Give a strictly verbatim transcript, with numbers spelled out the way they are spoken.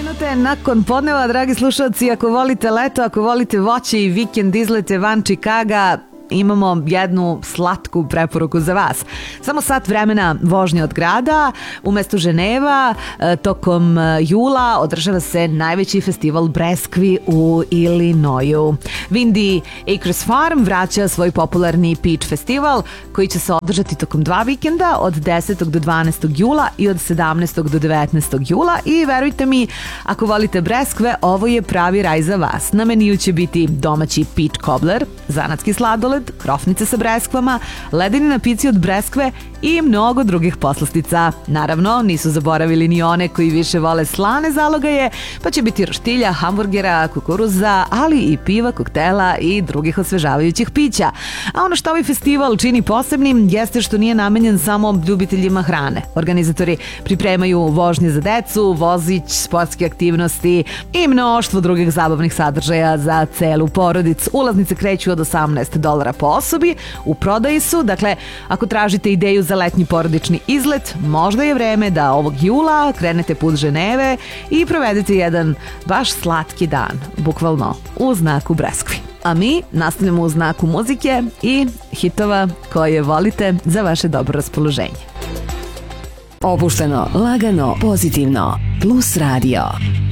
minute nakon podneva, dragi slušalci, ako volite leto, ako volite voće i vikend izlete van Čikaga, imamo jednu slatku preporuku za vas. Samo sat vremena vožnje od grada, umesto Ženeva, tokom jula održava se najveći festival breskvi u Illinoisu. Windy Acres Farm vraća svoj popularni Peach festival koji će se održati tokom dva vikenda od desetog do dvanaestog jula i od sedamnaestog do devetnaestog jula i verujte mi, ako volite breskve, ovo je pravi raj za vas. Na meniju će biti domaći peach cobbler, zanatski sladoled, krofnice sa breskvama, ledeni napici od breskve i mnogo drugih poslastica. Naravno, nisu zaboravili ni one koji više vole slane zalogaje, pa će biti roštilja, hamburgera, kukuruza, ali i piva, koktela i drugih osvežavajućih pića. A ono što ovaj festival čini posebnim jeste što nije namenjen samo ljubiteljima hrane. Organizatori pripremaju vožnje za decu, vozić, sportske aktivnosti i mnoštvo drugih zabavnih sadržaja za celu porodicu. Ulaznice kreću od osamnaest dolara po osobi, u prodaji su, dakle, ako tražite ideju za letnji porodični izlet, možda je vreme da ovog jula krenete put Ženeve i provedete jedan baš slatki dan, bukvalno u znaku breskvi. A mi nastavljamo u znaku muzike i hitova koje volite za vaše dobro raspoloženje. Opušteno, lagano, pozitivno. Plus radio.